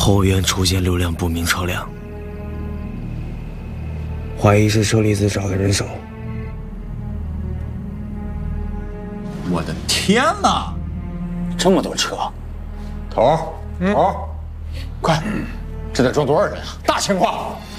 后院出现流量不明车辆，怀疑是车厘子找的人手。 我的天哪！这么多车，头，快，这得装多少人啊？大情况！